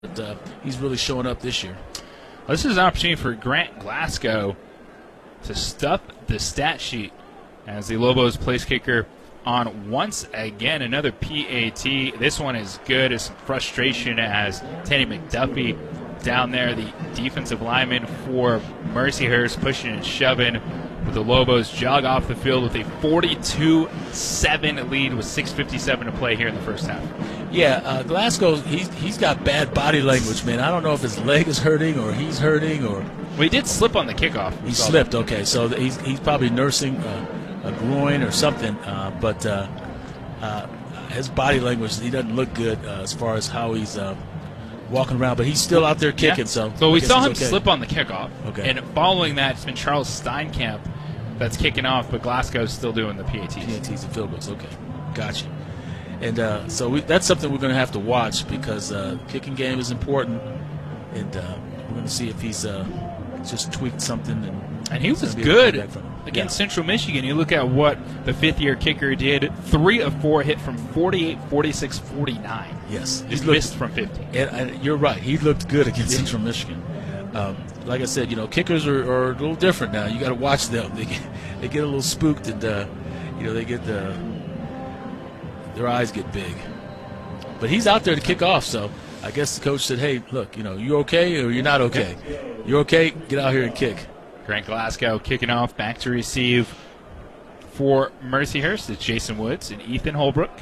But he's really showing up this year. This is an opportunity for Grant Glasgow to stuff the stat sheet as the Lobos place kicker on once again another PAT. This one is good. It's some frustration as Teddy McDuffie down there, the defensive lineman for Mercyhurst, pushing and shoving. But the Lobos jog off the field with a 42-7 lead with 6:57 to play here in the first half. Yeah, Glasgow, he's got bad body language, man. I don't know if his leg is hurting or he's hurting or. Well, he did slip on the kickoff. He slipped. Okay, so he's probably nursing a groin or something. But his body language, he doesn't look good as far as how he's walking around. But he's still out there kicking. Yeah. So we saw him slip on the kickoff. Okay. And following that, it's been Charles Steinkamp that's kicking off, but Glasgow's still doing the PATs. PATs and field goals. Okay, gotcha. And so that's something we're going to have to watch because kicking game is important, and we're going to see if he's just tweaked something. And he was good against Yeah. Central Michigan. You look at what the fifth-year kicker did. 3 of 4 hit from 48, 46, 49. Yes. Just missed from 50. And you're right. He looked good against Central Michigan. Like I said, kickers are a little different now. You got to watch them. They get a little spooked, and they get their eyes get big. But he's out there to kick off, so I guess the coach said, "Hey, look, you okay or you're not okay? You're okay. Get out here and kick." Grant Glasgow kicking off, back to receive for Mercyhurst. It's Jason Woods and Ethan Holbrook.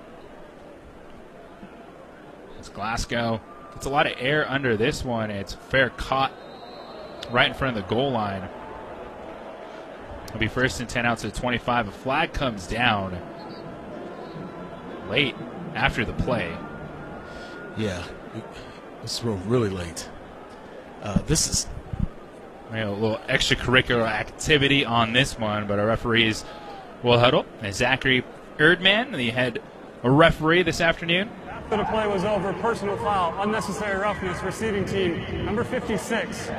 As Glasgow gets a lot of air under this one. It's fair caught right in front of the goal line. It'll be 1st and 10 out to the 25. A flag comes down late after the play. Yeah, it's really late. This is A little extracurricular activity on this one, but our referees will huddle. And Zachary Erdman, the head referee this afternoon. After the play was over, personal foul, unnecessary roughness, receiving team, number 59,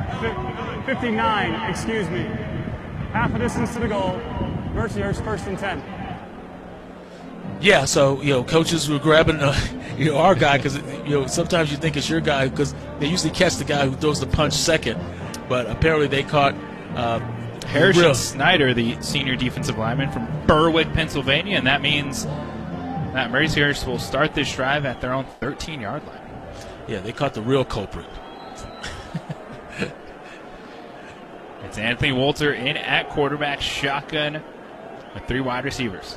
excuse me. Half a distance to the goal, Mercyhurst 1st and 10. Yeah, so coaches were grabbing our guy because sometimes you think it's your guy because they usually catch the guy who throws the punch second, but apparently they caught Harrison Snyder, the senior defensive lineman from Berwick, Pennsylvania, and that means that Mercyhurst will start this drive at their own 13-yard line. Yeah, they caught the real culprit. It's Anthony Walter in at quarterback, shotgun with 3 wide receivers.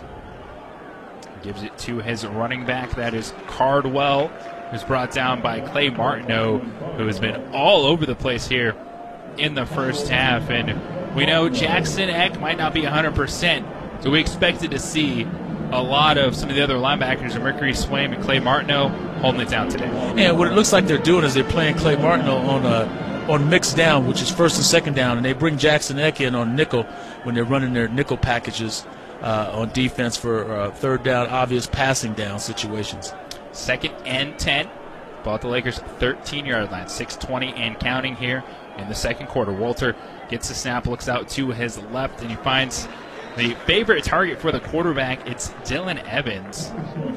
Gives it to his running back, that is Cardwell, who's brought down by Clay Martineau, who has been all over the place here in the first half. And we know Jackson Eck might not be 100%, so we expected to see a lot of some of the other linebackers, Mercury Swaim and Clay Martineau, holding it down today. And what it looks like they're doing is they're playing Clay Martineau on mixed down, which is 1st and 2nd down, and they bring Jackson Eck in on nickel when they're running their nickel packages on defense for 3rd down, obvious passing down situations. 2nd and 10. Ball at the Lakers' 13-yard line. 6:20 and counting here in the second quarter. Walter gets the snap, looks out to his left, and he finds the favorite target for the quarterback. It's Dylan Evans,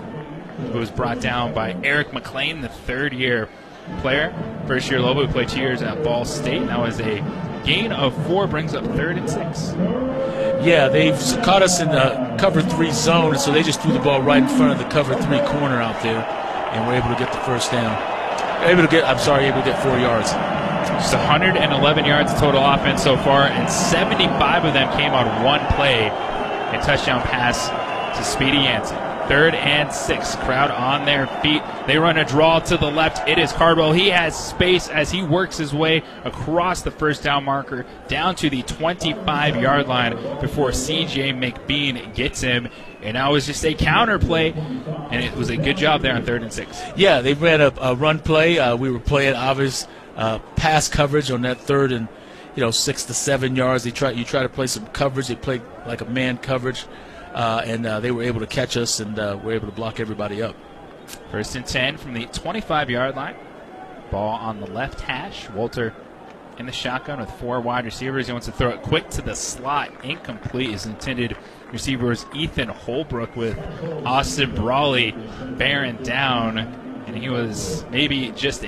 who was brought down by Eric McLean, the 3rd-year player. First-year Lobo, who played 2 years at Ball State. That was a gain of 4, brings up 3rd and 6. Yeah, they've caught us in the cover 3 zone, and so they just threw the ball right in front of the cover 3 corner out there, and we're able to get the first down. Able to get 4 yards. Just 111 yards total offense so far, and 75 of them came on one play. A touchdown pass to Speedy Jansen. 3rd and 6. Crowd on their feet. They run a draw to the left. It is Cardwell. He has space as he works his way across the first down marker down to the 25-yard line before C.J. McBean gets him. And now it was just a counter play, and it was a good job there on 3rd and 6. Yeah, they ran a run play. We were playing obvious pass coverage on that 3rd and 6 to 7 yards. You try to play some coverage. They played like a man coverage. And they were able to catch us and were able to block everybody up. 1st and 10 from the 25-yard line. Ball on the left hash. Walter in the shotgun with 4 wide receivers. He wants to throw it quick to the slot. Incomplete. His intended receiver is Ethan Holbrook with Austin Brawley bearing down. and he was maybe just